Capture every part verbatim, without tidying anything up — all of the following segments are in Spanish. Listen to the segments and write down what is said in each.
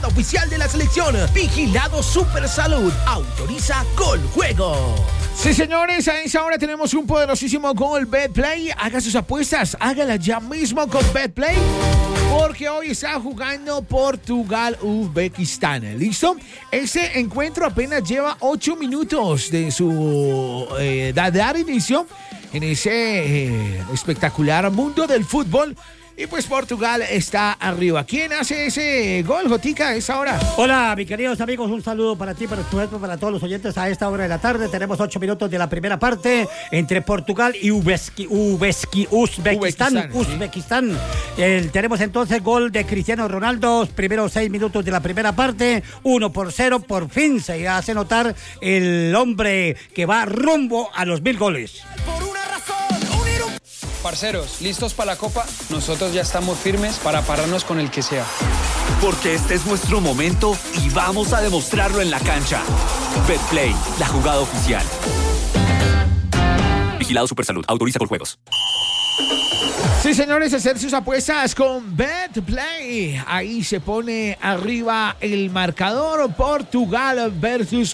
oficial de la selección. Vigilado Supersalud. Autoriza Coljuegos. Sí, señores, a esa hora tenemos un poderosísimo Gol Betplay. Haga sus apuestas, hágalas ya mismo con Betplay, porque hoy está jugando Portugal-Uzbekistán. ¿Listo? Ese encuentro apenas lleva ocho minutos de su eh, de dar inicio en ese eh, espectacular mundo del fútbol. Y pues Portugal está arriba. ¿Quién hace ese gol, Jotica, a esa hora? Hola, mis queridos amigos, un saludo para ti, para tu para todos los oyentes a esta hora de la tarde. Tenemos ocho minutos de la primera parte entre Portugal y Uzbeki, Uzbeki, Uzbekistán. Uzbekistán. Uzbekistán. Sí. El, tenemos entonces gol de Cristiano Ronaldo, primeros seis minutos de la primera parte, uno por cero. Por fin se hace notar el hombre que va rumbo a los mil goles. Parceros, ¿listos para la Copa? Nosotros ya estamos firmes para pararnos con el que sea. Porque este es nuestro momento y vamos a demostrarlo en la cancha. Betplay, la jugada oficial. Vigilado Supersalud. Autoriza Coljuegos. Sí, señores, hacer sus apuestas con Betplay. Ahí se pone arriba el marcador. Portugal versus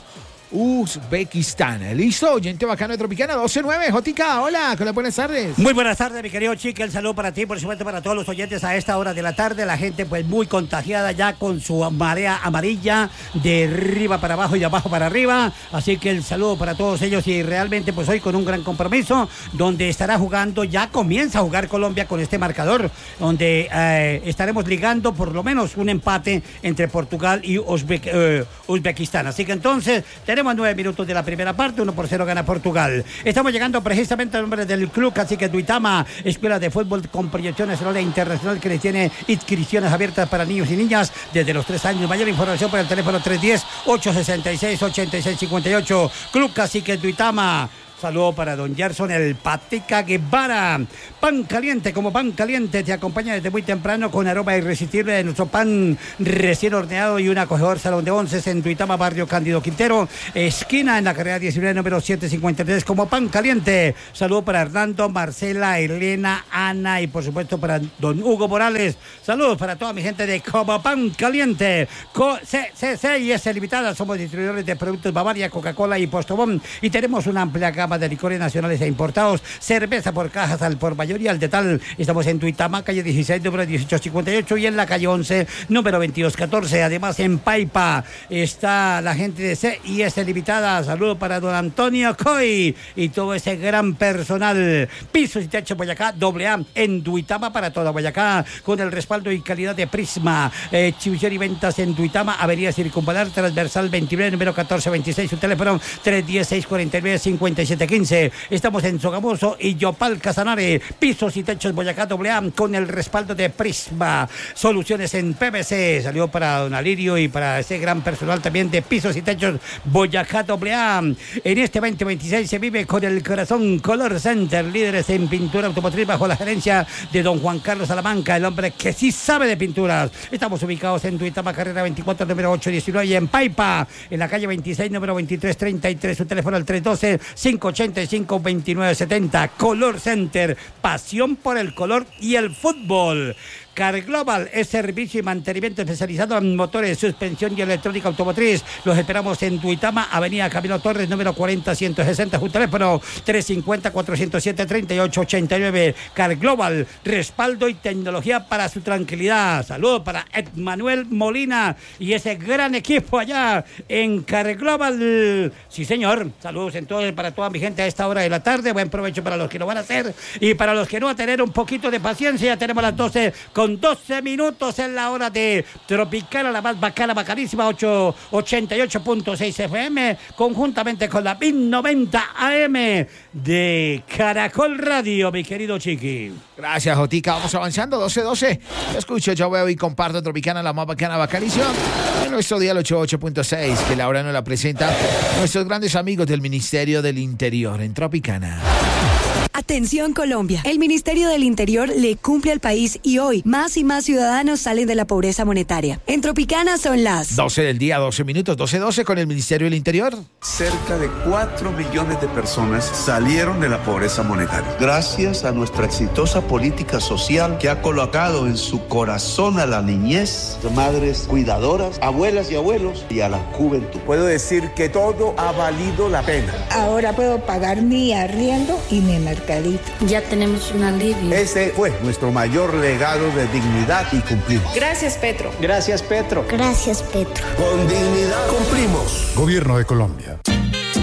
Uzbekistán. ¿Listo? Oyente bacano de Tropicana doce nueve. Jotica, hola, con las buenas tardes. Muy buenas tardes, mi querido Chique. El saludo para ti, por supuesto, para todos los oyentes a esta hora de la tarde. La gente, pues, muy contagiada ya con su marea amarilla de arriba para abajo y de abajo para arriba. Así que el saludo para todos ellos y realmente, pues, hoy con un gran compromiso donde estará jugando, ya comienza a jugar Colombia con este marcador, donde eh, estaremos ligando por lo menos un empate entre Portugal y Uzbek, eh, Uzbekistán. Así que entonces tenemos nueve minutos de la primera parte, uno por cero gana Portugal. Estamos llegando precisamente al nombre del club Cacique Duitama, escuela de fútbol con proyección nacional e internacional que les tiene inscripciones abiertas para niños y niñas desde los tres años. Mayor información por el teléfono tres uno cero, ocho seis seis, ocho seis cinco ocho. Club Cacique Duitama. Saludo para don Gerson el Patica Guevara. Pan caliente, como pan caliente, te acompaña desde muy temprano con aroma irresistible de nuestro pan recién horneado y un acogedor salón de once en Duitama, barrio Cándido Quintero, esquina en la carrera diecinueve, número setecientos cincuenta y tres, como pan caliente. Saludo para Hernando, Marcela, Elena, Ana y por supuesto para don Hugo Morales. Saludos para toda mi gente de Como Pan Caliente. C C C y S Limitada, somos distribuidores de productos Bavaria, Coca-Cola y Postobón y tenemos una amplia gama de licores nacionales e importados, cerveza por cajas al por mayor y al detal. Estamos en Duitama, calle dieciséis, número dieciocho cincuenta y ocho y en la calle once, número veintidós catorce. Además en Paipa está la gente de C y S Limitada. Saludo para don Antonio Coy y todo ese gran personal. Pisos y techo Boyacá, doble A en Duitama para toda Boyacá, con el respaldo y calidad de Prisma. Eh, exhibición y ventas en Duitama, avenida Circunvalar, transversal veintinueve, número catorce veintiséis. Su teléfono tres uno cero, seis cuatro nueve, cinco siete quince. Estamos en Sogamoso y Yopal Casanare, pisos y techos Boyacá doble A con el respaldo de Prisma. Soluciones en P V C. Salió para don Alirio y para ese gran personal también de pisos y techos Boyacá doble A. En este veinte veintiséis se vive con el corazón. Color Center, líderes en pintura automotriz bajo la gerencia de don Juan Carlos Salamanca, el hombre que sí sabe de pinturas. Estamos ubicados en Duitama, carrera veinticuatro, número ocho diecinueve y en Paipa, en la calle veintiséis, número veintitrés treinta y tres. Su teléfono al tres uno dos, cinco ocho cinco, dos nueve siete cero. Color Center, pasión por el color y el fútbol. Car Global es servicio y mantenimiento especializado en motores, suspensión y electrónica automotriz. Los esperamos en Duitama, avenida Camilo Torres, número cuarenta, ciento sesenta, su teléfono tres cinco cero, cuatro cero siete, tres ocho ocho nueve. Car Global, respaldo y tecnología para su tranquilidad. Saludos para Edmanuel Molina y ese gran equipo allá en Car Global. Sí, señor. Saludos entonces para toda mi gente a esta hora de la tarde. Buen provecho para los que lo van a hacer y para los que no, a tener un poquito de paciencia. Ya tenemos las doce con doce minutos en la hora de Tropicana, la más bacana, bacanísima, ochenta y ocho punto seis F M, conjuntamente con la mil noventa A M de Caracol Radio, mi querido Chiqui. Gracias, Jotica. Vamos avanzando, doce doce. Yo escucho, yo veo y comparto Tropicana, la más bacana, bacanísima. En nuestro dial ochenta y ocho punto seis, que la hora nos la presenta nuestros grandes amigos del Ministerio del Interior en Tropicana. Atención Colombia, el Ministerio del Interior le cumple al país y hoy más y más ciudadanos salen de la pobreza monetaria. En Tropicana son las doce del día, doce minutos, doce doce con el Ministerio del Interior. Cerca de cuatro millones de personas salieron de la pobreza monetaria. Gracias a nuestra exitosa política social que ha colocado en su corazón a la niñez, madres cuidadoras, abuelas y abuelos y a la juventud. Puedo decir que todo ha valido la pena. Ahora puedo pagar mi arriendo y mi mercadito. Ya tenemos un alivio. Ese fue nuestro mayor legado de dignidad y cumplir. Gracias, Petro. Gracias, Petro. Gracias, Petro. Con dignidad cumplimos. Gobierno de Colombia.